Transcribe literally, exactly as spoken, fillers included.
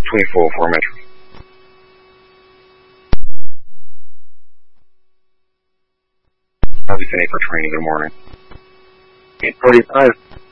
twenty-four oh four Metro. I'll be ten eight for training. Good morning. eight forty-five.